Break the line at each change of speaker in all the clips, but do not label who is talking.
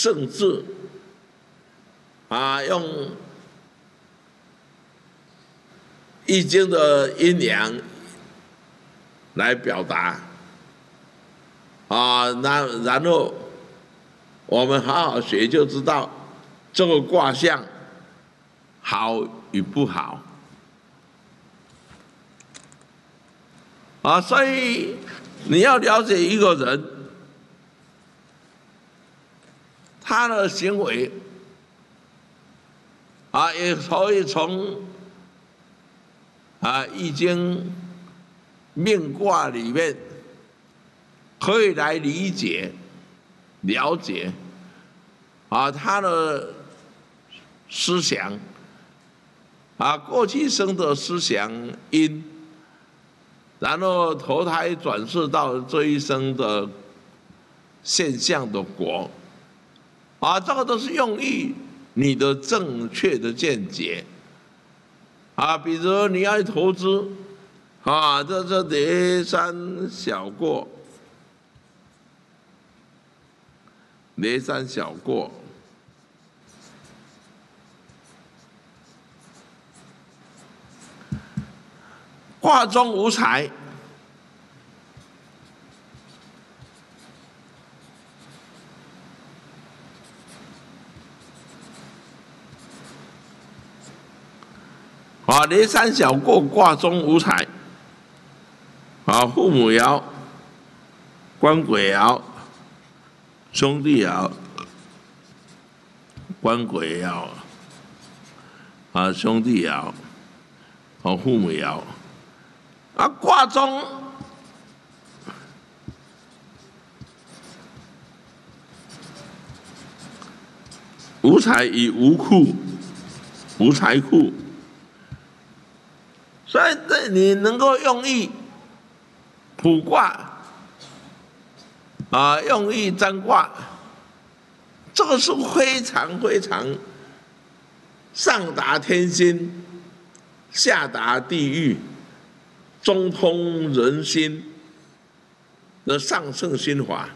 政治用易经的阴阳来表达然后我们好好学，就知道这个卦象好与不好所以你要了解一个人他的行为也可以从易经命卦里面可以来理解、了解他的思想过去生的思想因，然后投胎转世到这一生的现象的果这个都是用于你的正确的见解比如你要投资这雷山小过，雷山小过卦中无财雷山小过，卦中无财父母爻、官鬼爻、兄弟爻、官鬼爻兄弟爻父母爻卦中无财与无库，无财库，所以你能够用意卜卦用意占卦，这个是非常非常上达天心，下达地狱，中通人心的上乘心法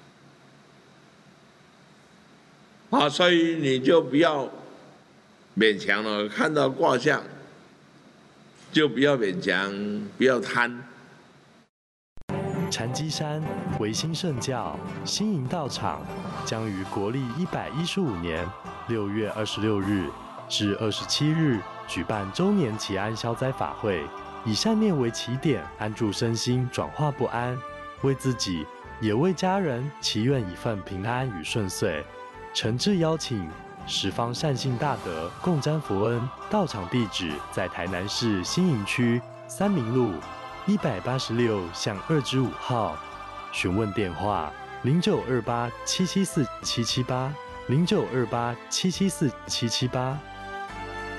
所以你就不要勉强了，看到卦象就不要勉强，不要贪。
禅机山维新圣教新营道场将于国历115年6月26日至27日举办周年祈安消灾法会，以善念为起点，安住身心，转化不安，为自己也为家人祈愿一份平安与顺遂。诚挚邀请十方善信大德共沾佛恩。道场地址在台南市新营区三民路186巷2-5号，询问电话0928774778，0928774778。